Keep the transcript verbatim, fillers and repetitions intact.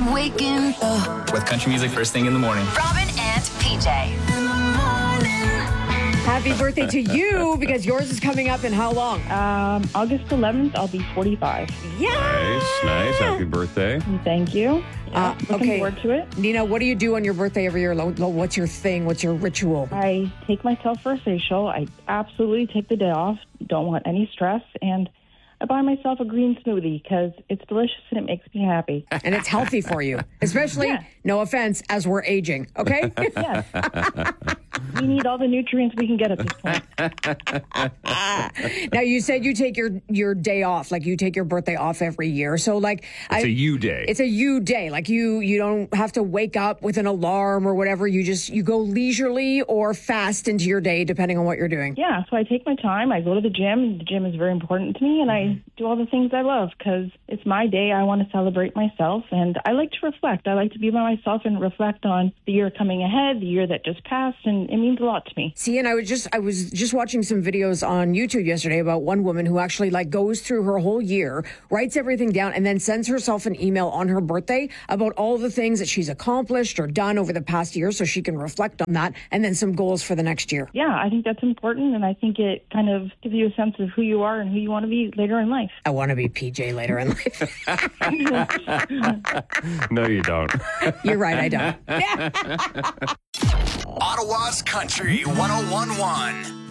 I'm waking up with country music first thing in the morning. Robin and P J. in the morning. Happy birthday to you, because yours is coming up in how long? Um, August eleventh, I'll be forty-five. Yeah. Nice, nice. Happy birthday. Thank you. Yeah, Uh, looking okay. forward to it. Nina, what do you do on your birthday every year? Lo- lo- What's your thing? What's your ritual? I take myself for a facial. I absolutely take the day off. Don't want any stress. And I buy myself a green smoothie because it's delicious and it makes me happy. And it's healthy for you, especially, Yeah. no offense, as we're aging, okay? Yes. We need all the nutrients we can get at this point. Now, you said you take your, your day off, like you take your birthday off every year. So, like, It's a you day. It's a you day. Like, you you don't have to wake up with an alarm or whatever. You just, you go leisurely or fast into your day, depending on what you're doing. Yeah, so I take my time. I go to the gym. The gym is very important to me, and I do all the things I love because it's my day. I want to celebrate myself, and I like to reflect. I like to be by myself and reflect on the year coming ahead, the year that just passed, and it means a lot to me. See, and I was just I was just watching some videos on YouTube yesterday about one woman who actually like goes through her whole year, writes everything down, and then sends herself an email on her birthday about all the things that she's accomplished or done over the past year, so she can reflect on that, and then some goals for the next year. Yeah, I think that's important, and I think it kind of gives you a sense of who you are and who you want to be later in life. I want to be P J later in life. No, you don't. You're right, I don't. Ottawa's Country one oh one point one.